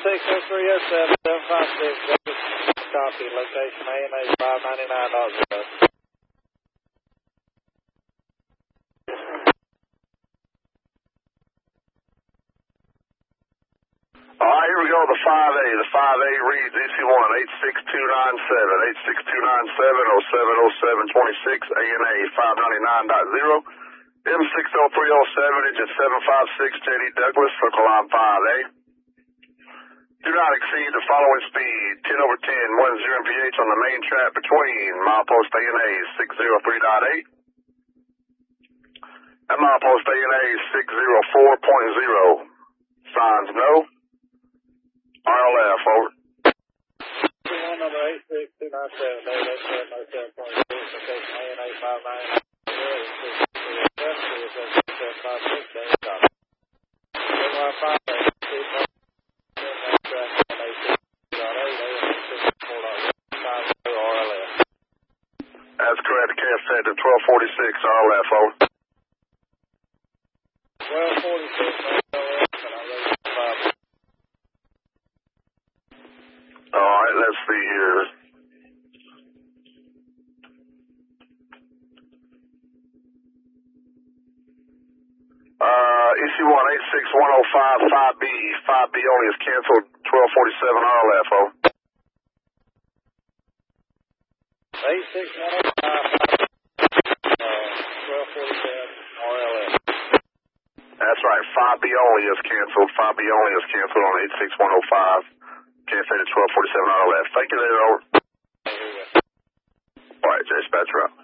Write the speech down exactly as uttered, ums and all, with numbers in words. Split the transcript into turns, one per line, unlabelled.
six oh three oh seven seven five six. Copy. Location A M A five ninety-nine dot zero.
All right, here we go. The five A. The five A reads E C one eight six two nine seven eight six two nine seven oh seven oh seven twenty-six A N A five ninety-nine dot zero. M six oh three oh seven engine seven five six J D Douglas, circle line five A. Do not exceed the following speed, ten over ten, one zero M P H on the main track between milepost A N A six oh three point eight and milepost A N A six oh four point zero. Signs no. R L F, over.
One number eight six two nine seven eight eight seven oh seven twenty-six, location A N A five ninety-nine dot zero, seven five six J D Douglas. Circle line five A.
That's correct. K F set to twelve forty-six, R L F, over.
twelve forty-six, R L F, and I raised five.
Alright, let's see here. Uh, E C one eight six one oh five five B, five B only is canceled, twelve forty-seven, R L F, over.
eight six one oh five, uh, twelve forty-seven, R L F.
That's right, five B only is canceled, five B only is canceled on eight six one oh five, K F A to twelve forty-seven, R L F. Thank you there, over. Alright, J dispatcher out.